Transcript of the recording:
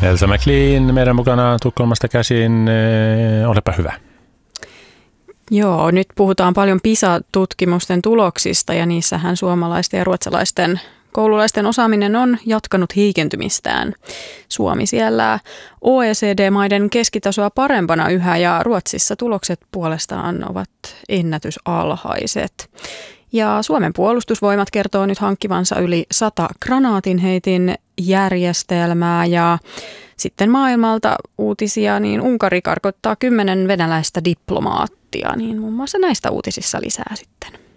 Elsa McLean meidän mukana Tukholmasta käsin. Olepa hyvä. Joo, nyt puhutaan paljon PISA-tutkimusten tuloksista ja niissähän suomalaisten ja ruotsalaisten koululaisten osaaminen on jatkanut heikentymistään. Suomi siellä OECD-maiden keskitasoa parempana yhä ja Ruotsissa tulokset puolestaan ovat ennätysalhaiset. Ja Suomen puolustusvoimat kertoo nyt hankkivansa yli 100 granaatinheitin järjestelmää ja sitten maailmalta uutisia, niin Unkari karkottaa 10 venäläistä diplomaattia, niin muun muassa näistä uutisissa lisää sitten.